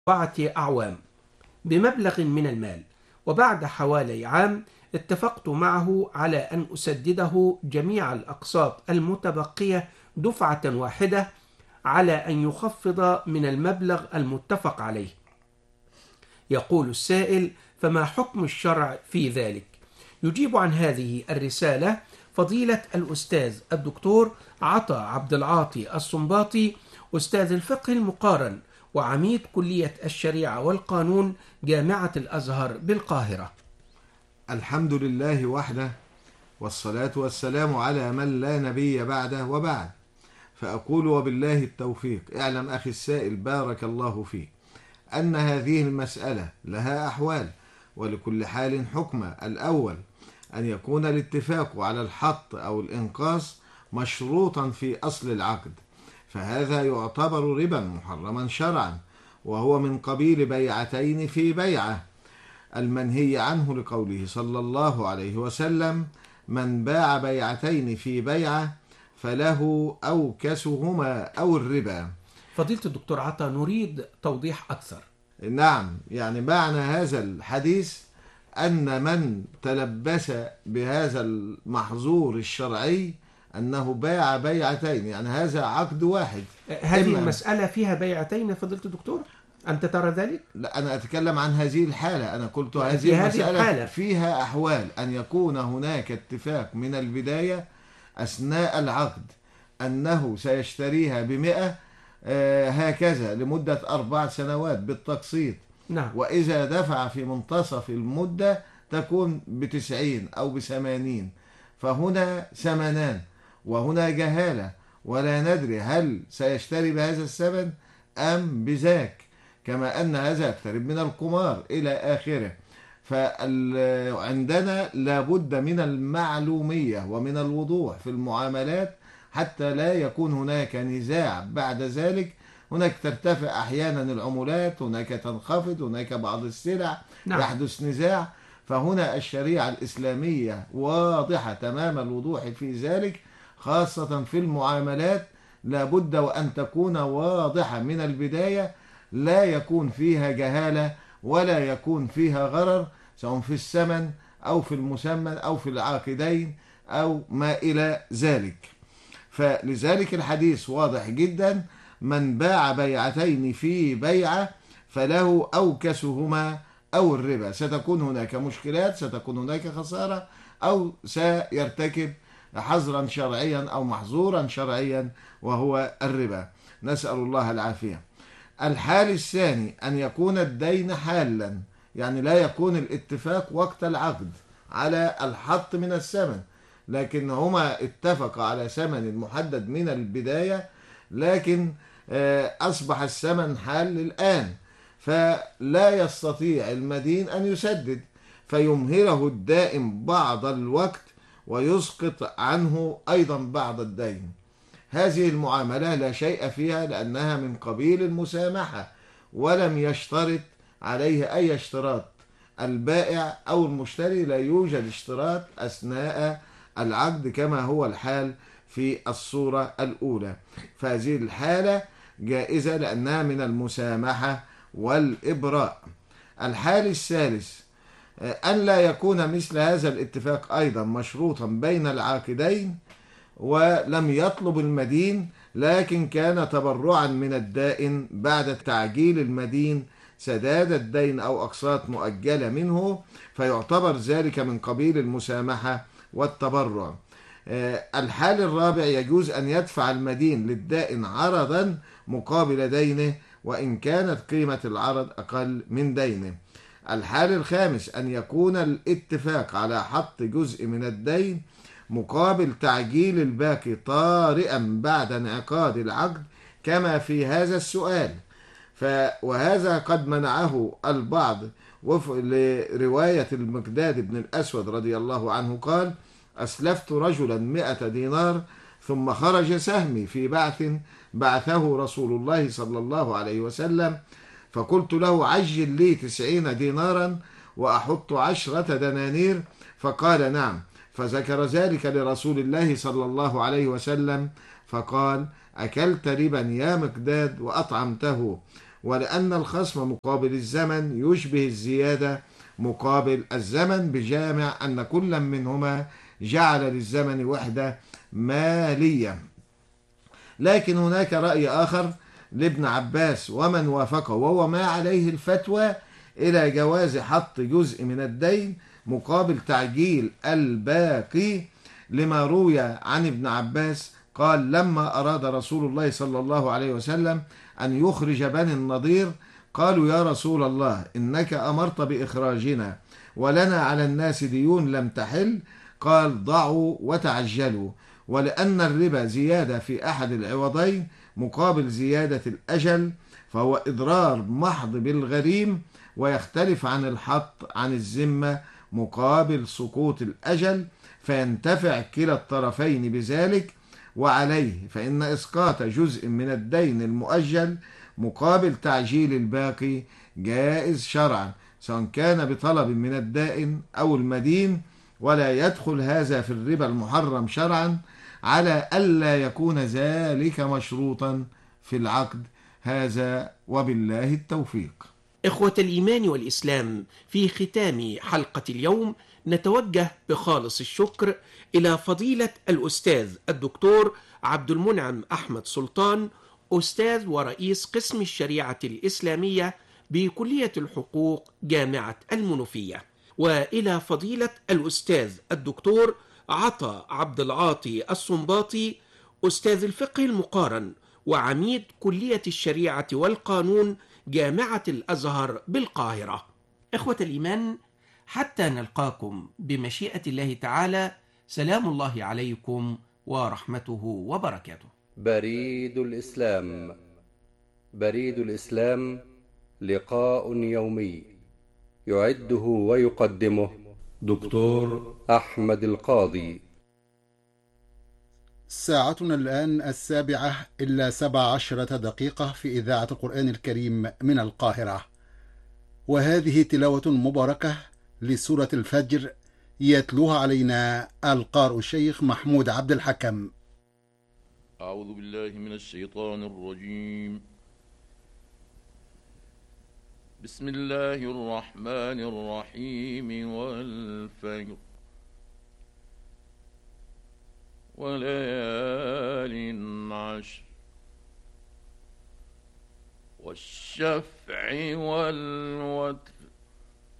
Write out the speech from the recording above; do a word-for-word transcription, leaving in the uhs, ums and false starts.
أربعة أعوام بمبلغ من المال، وبعد حوالي عام اتفقت معه على أن أسدده جميع الأقساط المتبقية دفعة واحدة على أن يخفض من المبلغ المتفق عليه. يقول السائل: فما حكم الشرع في ذلك؟ يجيب عن هذه الرسالة فضيلة الأستاذ الدكتور عطا عبد العاطي الصنباطي، أستاذ الفقه المقارن وعميد كلية الشريعة والقانون جامعة الأزهر بالقاهرة. الحمد لله وحده، والصلاة والسلام على من لا نبي بعده، وبعد. فأقول وبالله التوفيق. اعلم أخي السائل بارك الله فيك أن هذه المسألة لها أحوال، ولكل حال حكم. الأول أن يكون الاتفاق على الحط أو الإنقاص مشروطا في أصل العقد، فهذا يعتبر ربا محرما شرعا، وهو من قبيل بيعتين في بيعة المنهي عنه لقوله صلى الله عليه وسلم: من باع بيعتين في بيعة فله أوكسهما أو الربا. فضيلة الدكتور عطا، نريد توضيح أكثر. نعم، يعني معنى هذا الحديث أن من تلبس بهذا المحظور الشرعي أنه باع بيعتين، يعني هذا عقد واحد. هذه المسألة فيها بيعتين فضيلة الدكتور؟ أنت ترى ذلك؟ لا، أنا أتكلم عن هذه الحالة. أنا قلت هذه في هذه المسألة الحالة فيها أحوال: أن يكون هناك اتفاق من البداية أثناء العقد أنه سيشتريها بمئة آه هكذا لمدة أربع سنوات بالتقسيط. نعم. وإذا دفع في منتصف المدة تكون بتسعين أو بثمانين، فهنا ثمنان وهنا جهالة، ولا ندري هل سيشتري بهذا الثمن أم بذاك، كما أن هذا يقترب من القمار إلى آخره. فعندنا لابد من المعلومية ومن الوضوح في المعاملات حتى لا يكون هناك نزاع بعد ذلك. هناك ترتفع أحيانا العمولات، هناك تنخفض، هناك بعض السلع نعم. يحدث نزاع. فهنا الشريعة الإسلامية واضحة تمام الوضوح في ذلك، خاصة في المعاملات لابد وأن تكون واضحة من البداية، لا يكون فيها جهالة ولا يكون فيها غرر، سواء في الثمن أو في المسمى أو في العاقدين أو ما إلى ذلك. فلذلك الحديث واضح جدا: من باع بيعتين في بيعة فله أوكسهما أو الربا. ستكون هناك مشكلات، ستكون هناك خسارة، أو سيرتكب حظرا شرعيا أو محظورا شرعيا وهو الربا، نسأل الله العافية. الحال الثاني أن يكون الدين حالا، يعني لا يكون الاتفاق وقت العقد على الحط من الثمن، لكن هما اتفقا على ثمن محدد من البداية، لكن أصبح الثمن حال الآن، فلا يستطيع المدين أن يسدد، فيمهله الدائن بعض الوقت ويسقط عنه أيضا بعض الدين. هذه المعاملة لا شيء فيها، لأنها من قبيل المسامحة، ولم يشترط عليه أي اشتراط. البائع أو المشتري لا يوجد اشتراط أثناء العقد كما هو الحال في الصورة الأولى. فهذه الحالة جائزة لأنها من المسامحة والإبراء. الحال الثالث أن لا يكون مثل هذا الاتفاق أيضا مشروطا بين العاقدين، ولم يطلب المدين، لكن كان تبرعا من الدائن بعد تعجيل المدين سداد الدين أو أقساط مؤجلة منه، فيعتبر ذلك من قبيل المسامحة والتبرع. الحال الرابع يجوز أن يدفع المدين للدائن عرضا مقابل دينه، وإن كانت قيمة العرض أقل من دينه. الحال الخامس أن يكون الاتفاق على حط جزء من الدين مقابل تعجيل الباقي طارئا بعد انعقاد العقد، كما في هذا السؤال. ف وهذا قد منعه البعض وفق لرواية المقداد بن الأسود رضي الله عنه قال: أسلفت رجلا مئة دينار ثم خرج سهمي في بعث بعثه رسول الله صلى الله عليه وسلم، فقلت له: عجل لي تسعين دينارا وأحط عشرة دنانير، فقال: نعم. فذكر ذلك لرسول الله صلى الله عليه وسلم، فقال: أكلت ربا يا مقداد وأطعمته، ولأن الخصم مقابل الزمن يشبه الزيادة مقابل الزمن، بجامع أن كل منهما جعل للزمن وحدة مالية. لكن هناك رأي آخر لابن عباس ومن وافقه، وهو ما عليه الفتوى إلى جواز حط جزء من الدين مقابل تعجيل الباقي، لما روي عن ابن عباس قال: لما أراد رسول الله صلى الله عليه وسلم أن يخرج بني النضير قالوا: يا رسول الله، إنك أمرت بإخراجنا ولنا على الناس ديون لم تحل. قال: ضعوا وتعجلوا. ولأن الربا زيادة في أحد العوضين مقابل زيادة الأجل، فهو إضرار محض بالغريم، ويختلف عن الحط عن الذمة مقابل سقوط الأجل، فينتفع كلا الطرفين بذلك. وعليه فإن إسقاط جزء من الدين المؤجل مقابل تعجيل الباقي جائز شرعا، سواء كان بطلب من الدائن أو المدين، ولا يدخل هذا في الربا المحرم شرعا، على ألا يكون ذلك مشروطا في العقد. هذا وبالله التوفيق. إخوة الإيمان والإسلام، في ختام حلقة اليوم نتوجه بخالص الشكر إلى فضيلة الأستاذ الدكتور عبد المنعم أحمد سلطان، أستاذ ورئيس قسم الشريعة الإسلامية بكلية الحقوق جامعة المنوفية، وإلى فضيلة الأستاذ الدكتور عطا عبد العاطي الصنباطي، أستاذ الفقه المقارن وعميد كلية الشريعة والقانون جامعة الأزهر بالقاهرة. إخوة الإيمان، حتى نلقاكم بمشيئة الله تعالى، سلام الله عليكم ورحمته وبركاته. بريد الإسلام. بريد الإسلام لقاء يومي يعده ويقدمه دكتور أحمد القاضي. ساعتنا الآن السابعة إلا سبع عشرة دقيقة في إذاعة القرآن الكريم من القاهرة، وهذه تلاوة مباركة لسورة الفجر يتلوها علينا القارئ الشيخ محمود عبد الحكم. أعوذ بالله من الشيطان الرجيم. بسم الله الرحمن الرحيم. والفجر وليال عشر والشفع والوتر